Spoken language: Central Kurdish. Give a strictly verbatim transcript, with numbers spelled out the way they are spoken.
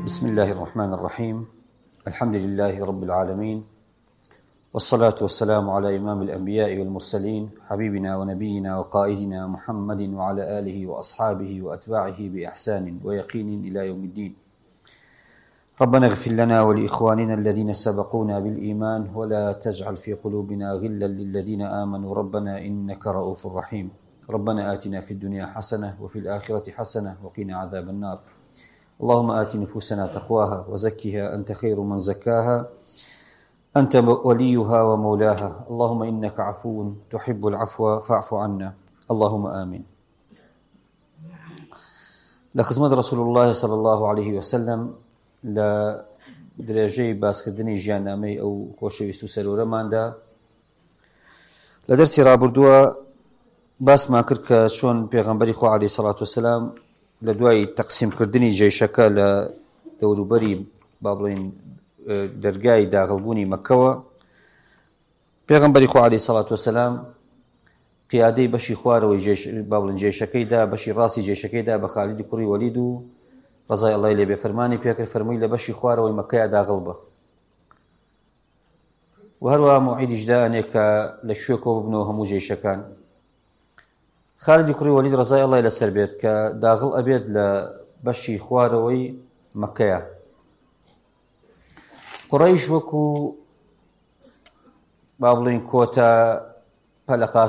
بسم الله الرحمن الرحيم. الحمد لله رب العالمين، والصلاة والسلام على إمام الأنبياء والمرسلين حبيبنا ونبينا وقائدنا محمد وعلى آله وأصحابه وأتباعه بإحسان ويقين إلى يوم الدين. ربنا اغفر لنا ولإخواننا الذين سبقونا بالإيمان ولا تجعل في قلوبنا غلا للذين آمنوا ربنا إنك رؤوف رحيم. ربنا آتنا في الدنيا حسنة وفي الآخرة حسنة وقنا عذاب النار. اللهم آت نفوسنا تقواها وزكها أنت خير من زكاها أنت وليها ومولاها. اللهم إنك عفو تحب العفو فاعف عنا. اللهم آمين. لخدمة رسول الله صلى الله عليه وسلم لە درێژەی باسکردنی ژیاننامەی ئەو خۆشەویست و سەرۆرەماندا لە دەرسی ڕابردووە باسمان کرد کە چۆن پێغەمبەری خوا عەلەیهی سەڵات وەسەلام لە دوای تەقسیمکردنی جێیشەکە لە دەوروبەری با بڵێین دەرگای داغڵبوونی مەککەوە پێغەمبەری خوا عەلەیهی سەڵات وەسەلام قیادەی بەشی خوارەوەی با بڵێن جێیشەکەیدا بەشی ڕاستی جێیشەکەیدا بە خالیدی کوڕی وەلید و ڕەزای ئەڵڵای لێبێ فەرمانی پێکرد فەرمووی لە بەشی خوارەوەی مەککەیە داغڵ بە و هەروەها موعیدیشدا ئەنێ کە لە شوێکەوە ببنەوە هەموو جێیشەکان. خالیدی کوڕی وەلید ڕەزای ئەڵڵای لەسەر بێت کە داغڵ ئەبێت لە بەشی خوارەوەی مەککەیە. قوڕەیش وەکو با بڵێن کۆتە پەلەقا